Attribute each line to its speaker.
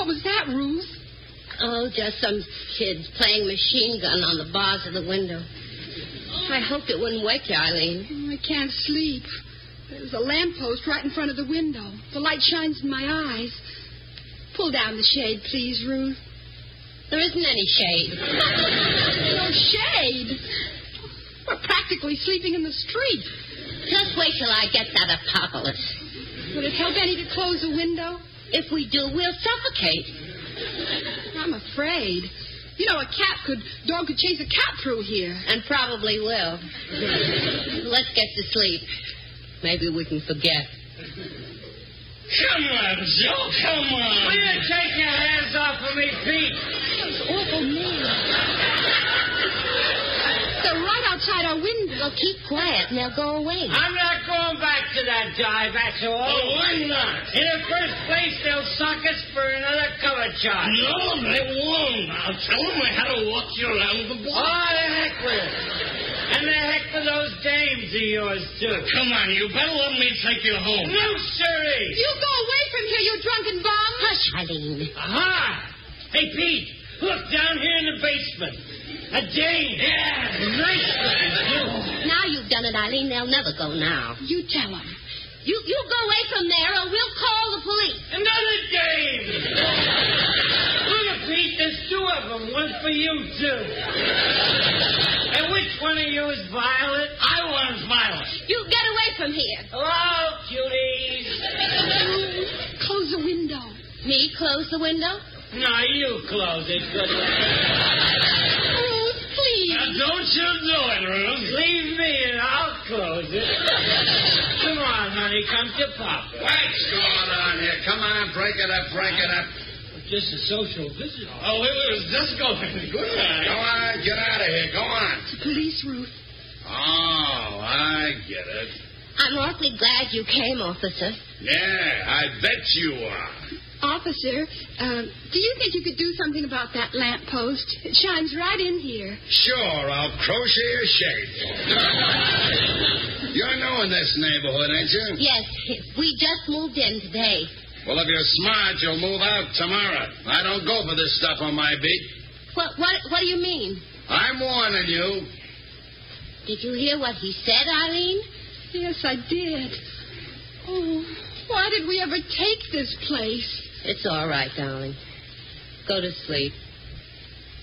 Speaker 1: What was that, Ruth?
Speaker 2: Oh, just some kids playing machine gun on the bars of the window. I hoped it wouldn't wake you, Eileen.
Speaker 1: Oh, I can't sleep. There's a lamppost right in front of the window. The light shines in my eyes. Pull down the shade, please, Ruth.
Speaker 2: There isn't any shade.
Speaker 1: No shade. We're practically sleeping in the street.
Speaker 2: Just wait till I get that apocalypse.
Speaker 1: Would it help any to close the window?
Speaker 2: If we do, we'll suffocate.
Speaker 1: I'm afraid. You know, dog could chase a cat through here.
Speaker 2: And probably will. Let's get to sleep. Maybe we can forget.
Speaker 3: Come on, Joe, come on.
Speaker 4: Will you take your hands off of me, Pete?
Speaker 1: That's awful mean. They're right outside our window.
Speaker 2: Well, keep quiet and they'll go away.
Speaker 4: I'm not going back to that jive, that's all.
Speaker 3: Oh, why not?
Speaker 4: In the first place, they'll suck us for another cover charge.
Speaker 3: No, they won't. I'll tell them I had to walk you around the block.
Speaker 4: Oh, the heck with it. And the heck with those dames of yours, too.
Speaker 3: Come on, you better let me take you home.
Speaker 4: No, sirree.
Speaker 1: You go away from here, you drunken bum.
Speaker 2: Hush, Eileen.
Speaker 4: Aha! Hey, Pete, look down here in the basement. A dame. Yeah, nice looking, too.
Speaker 2: Now you've done it, Eileen. They'll never go now.
Speaker 1: You tell them.
Speaker 2: You go away from there or we'll call the police.
Speaker 4: Another dame. Look at Pete, there's two of them. One for you, too. And which one of you is Violet?
Speaker 3: I want Violet.
Speaker 2: You get away from here.
Speaker 4: Hello, cuties.
Speaker 1: Close the window.
Speaker 2: Me close the window?
Speaker 4: No, you close it. Good luck.
Speaker 1: Ruth, please.
Speaker 3: Now, don't you do it, Ruth.
Speaker 4: Leave me and I'll close it. Come on, honey, come to Papa.
Speaker 5: What's going on here? Come on, break it up, break it up.
Speaker 4: Just a social visit.
Speaker 3: Oh, it was just going. Good night.
Speaker 5: Go on, get out of here. Go on.
Speaker 1: The police, Ruth.
Speaker 5: Oh, I get it.
Speaker 2: I'm awfully glad you came, officer.
Speaker 5: Yeah, I bet you are.
Speaker 1: Officer, do you think you could do something about that lamppost? It shines right in here.
Speaker 5: Sure, I'll crochet a shade. You're new in this neighborhood, ain't you?
Speaker 2: Yes, we just moved in today.
Speaker 5: Well, if you're smart, you'll move out tomorrow. I don't go for this stuff on my beat.
Speaker 2: What do you mean?
Speaker 5: I'm warning you.
Speaker 2: Did you hear what he said, Eileen?
Speaker 1: Yes, I did. Oh, why did we ever take this place?
Speaker 2: It's all right, darling. Go to sleep.